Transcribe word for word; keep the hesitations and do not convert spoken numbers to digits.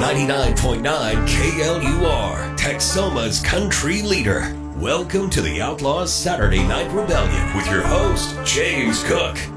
ninety-nine point nine K L U R, Texoma's country leader. Welcome to the Outlaws Saturday Night Rebellion with your host, James Cook.